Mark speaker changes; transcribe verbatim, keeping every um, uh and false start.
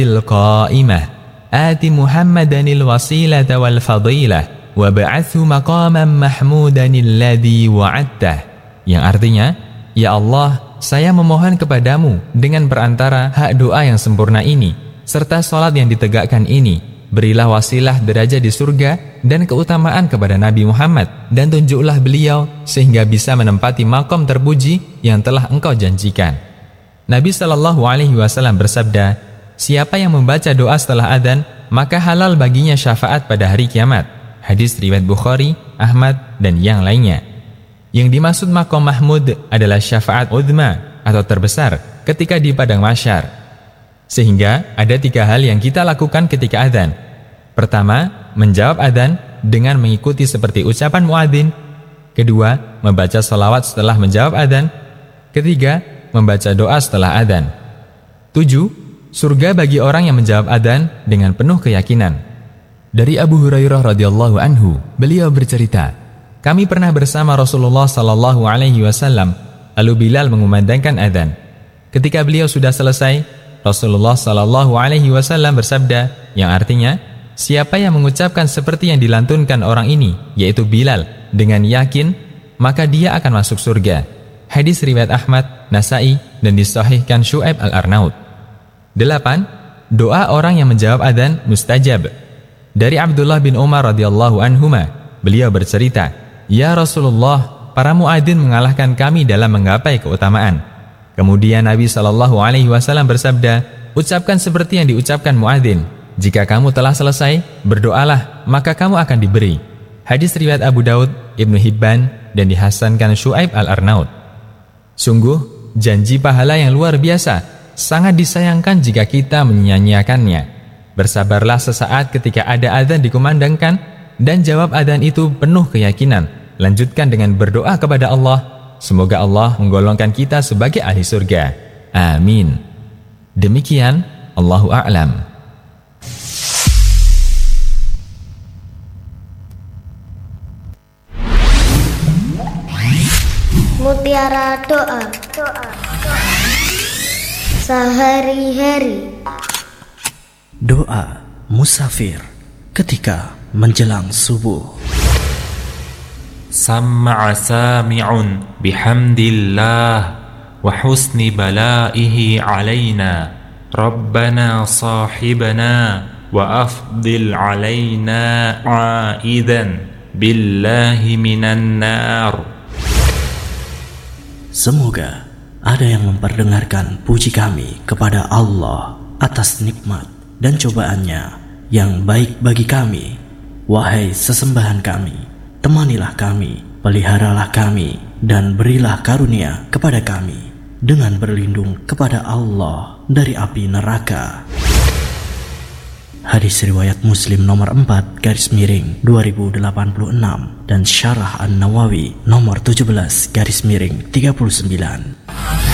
Speaker 1: القائمة آت محمدا الوسيلة والفضيلة وابعثه مقاما محمودا الذي وعدته. Yang artinya, ya Allah, saya memohon kepadamu dengan perantara hak doa yang sempurna ini serta salat yang ditegakkan ini, berilah wasilah derajat di surga dan keutamaan kepada Nabi Muhammad, dan tunjuklah beliau sehingga bisa menempati makom terpuji yang telah engkau janjikan. Nabi Shallallahu Alaihi Wasallam bersabda, siapa yang membaca doa setelah adzan, maka halal baginya syafaat pada hari kiamat. Hadis riwayat Bukhari, Ahmad, dan yang lainnya. Yang dimaksud makom mahmud adalah syafaat uzma atau terbesar ketika di padang mahsyar. Sehingga ada tiga hal yang kita lakukan ketika adzan. Pertama, menjawab adzan dengan mengikuti seperti ucapan muadzin. Kedua, membaca salawat setelah menjawab adzan. Ketiga, membaca doa setelah adzan. Tujuh, surga bagi orang yang menjawab adzan dengan penuh keyakinan. Dari Abu Hurairah radhiyallahu anhu, beliau bercerita, kami pernah bersama Rasulullah sallallahu alaihi wasallam, lalu Bilal mengumandangkan adzan. Ketika beliau sudah selesai, Rasulullah Sallallahu Alaihi Wasallam bersabda, yang artinya, siapa yang mengucapkan seperti yang dilantunkan orang ini, yaitu Bilal, dengan yakin, maka dia akan masuk surga. Hadis riwayat Ahmad, Nasai, dan disahihkan Syu'aib al-Arnaud. Delapan, doa orang yang menjawab adzan mustajab. Dari Abdullah bin Umar radhiyallahu anhuma, beliau bercerita, ya Rasulullah, para muadzin mengalahkan kami dalam menggapai keutamaan. Kemudian Nabi Shallallahu Alaihi Wasallam bersabda, ucapkan seperti yang diucapkan muadzin. Jika kamu telah selesai, berdoalah, maka kamu akan diberi. Hadis riwayat Abu Daud, Ibnu Hibban, dan dihasankan Syu'aib al-Arnaud. Sungguh, janji pahala yang luar biasa, sangat disayangkan jika kita menyia-nyiakannya. Bersabarlah sesaat ketika ada adzan dikumandangkan, dan jawab adzan itu penuh keyakinan. Lanjutkan dengan berdoa kepada Allah. Semoga Allah menggolongkan kita sebagai ahli surga. Amin. Demikian, Allahu a'lam.
Speaker 2: Mutiara doa. Sehari-hari.
Speaker 3: Doa musafir ketika menjelang subuh.
Speaker 4: Sam'a sami'un bihamdillah wa husni balaihi alaina Rabbana sahibana wa afdil alaina aidan billahi minan nar.
Speaker 3: Semoga ada yang memperdengarkan puji kami kepada Allah atas nikmat dan cobaannya yang baik bagi kami. Wahai sesembahan kami, temanilah kami, peliharalah kami, dan berilah karunia kepada kami dengan berlindung kepada Allah dari api neraka. Hadis riwayat Muslim nomor empat garis miring dua ribu delapan puluh enam dan Syarah An-Nawawi nomor tujuh belas garis miring tiga puluh sembilan.